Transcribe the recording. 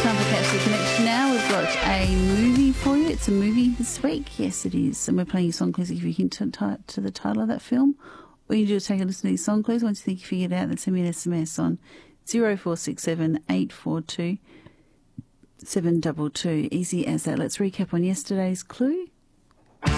Time for Catch the Connection now. We've got a movie for you. It's a movie this week. Yes, it is. And we're playing your song clues to give you a hint to the title of that film. All you do is take a listen to these song clues. Once you think you figured it out, then send me an SMS on 0467 842 722. Easy as that. Let's recap on yesterday's clue.